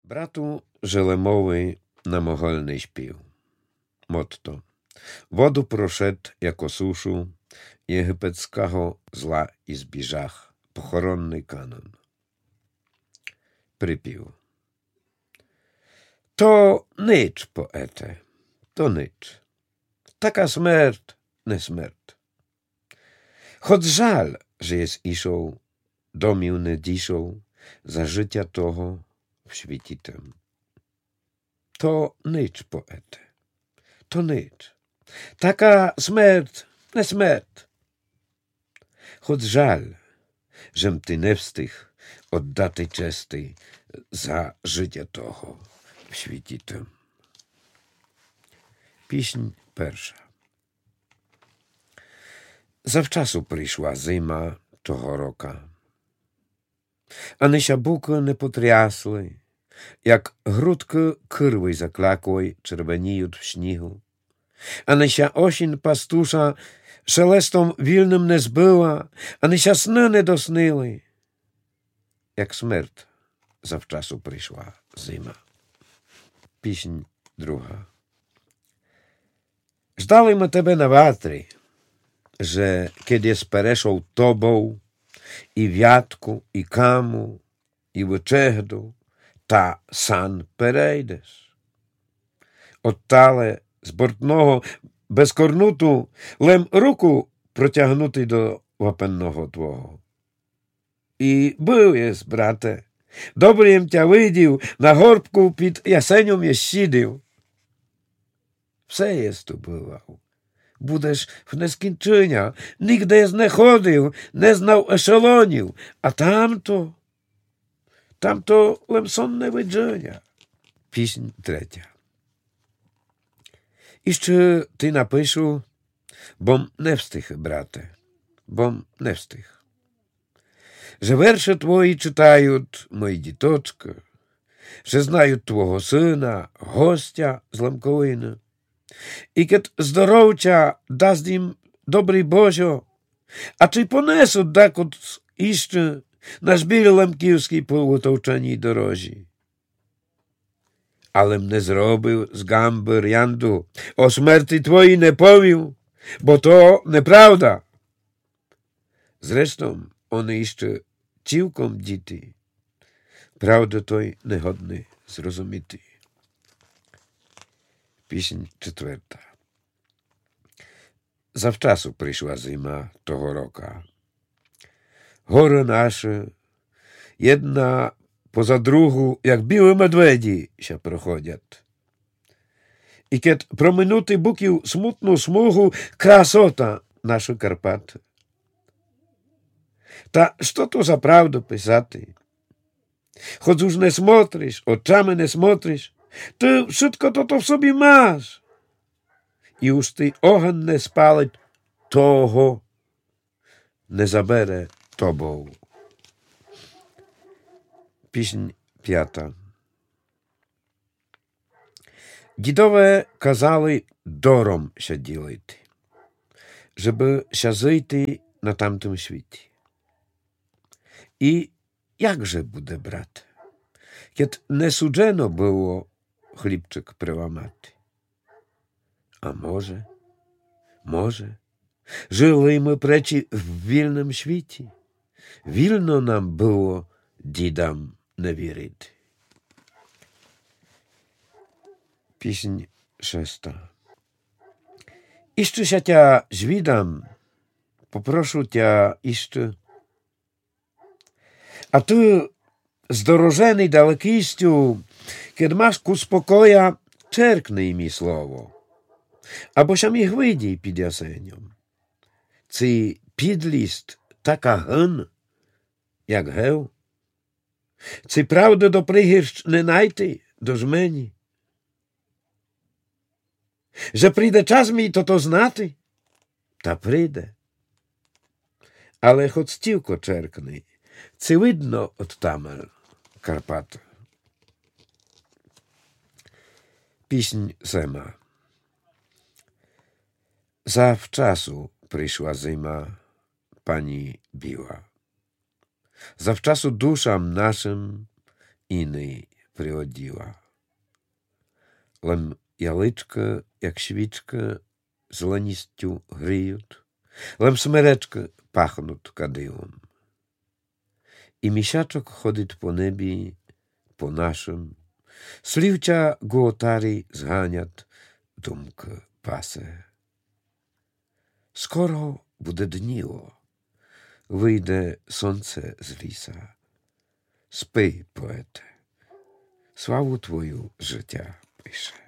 Bratu Żelemowy na mogolnej śpił. Motto. Wodu proszedł jako suszu єгипетського зла і збіжах. Похоронний канон. Припів. То ніч, поете, то ніч. Така смерть, не смерть. Choć żal, że jest iszą, domił nie dziszą, za życia toho w świecie tym. To ніч, поете, то ніч. Така смерть, не смерть. Choć żal, żem ty nie wstych oddati czesty za życia toho w świecie tym. Піснь перша. Завчасу прийшла зима того рока. А неся буки не потрясли, як грудки кирви заклякої червоніють в снігу. А неся осінь пастуша шелестом вільним не збила, а неся сни не доснили. Як смерть завчасу прийшла зима. Піснь друга. Ждали ми тебе на ватрі, że kiedy spereszą tobą i wiatku, i kamu, i wyczechdu, ta san perejdziesz. Ottale z bортного, bez корнуту, лем руку протягнути до вапенного твого. І був єс, брате, добрим тя видів, на горбку під ясенем єс сідив. Все єс ту бував. Будеш в нескінчення, нігде не ходив, не знав ешелонів, а тамто лемсонне видження. Піснь третя. І ще ти напишу, бом не встиг, брате, бом не встиг. Że верші твої читають мої діточки, że знають твого сина, гостя з Ламковини. І кет здоров'я дасть їм добрий Божо, а чи понесуть декот іще на жбілі Лемківській по утовчаній дорожі. Але не зробив з гамби рянду, о смерті твоїй не повів, бо то неправда. Зрештом, вони іще цілком діти, правда той негодний зрозуміти. Піснь четверта. Завчасу прийшла зима того рока. Гори наші, jedna поза другу, як білі медведі, ся проходять. І кет проминути буків смутну смугу красота нашої Карпати. Та що то за правду писати? Хоч уж не смотриш, очами не смотриш, ти wszystko to w sobie masz. I już ty ogień nie spalić, того не забере тобою. Піснь п'ята. Дідове казали дором ся ділити, żeby ся жити на тамтym світі. І якże буде, брате, kiedy не суджено було хлібчик приламати. А може, жили ми пречі в вільному світі. Вільно нам було дідам не вірити. Піснь шеста. Іще ся тя звідам, попрошу тя іще. А ти здорожений далекістю, kiedy masz ku spokoja, czerknij mi słowo, або ся міг видій під ясенем. Ці підліст така гин, як гев. Ці правди до пригірщ не найти до жмені. Że прийде час мій то знати, та прийде. Але хоч стівко черкни, ці видно от тамер Карпат. Піснь сема. Zawczasu przyszła zima, pani biła. Zawczasu duszam naszym innej приоділа. Лем яличка, як свічка, зеленістю гріють, лем смеречка пахнуть кадилом. І місячок ходить по небі, по нашим, слівча гуотарі зганять, думка пасе. Скоро буде дніло, вийде сонце з ліса. Спи, поете, славу твою життя пише.